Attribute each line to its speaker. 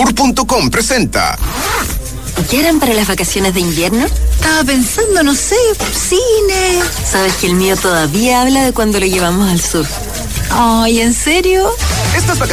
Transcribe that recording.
Speaker 1: Tour.com presenta.
Speaker 2: ¿Qué harán para las vacaciones de invierno?
Speaker 3: Estaba pensando, no sé, cine.
Speaker 2: Sabes que el mío todavía habla de cuando lo llevamos al sur.
Speaker 3: Ay, ¿en serio?
Speaker 1: Estas vacaciones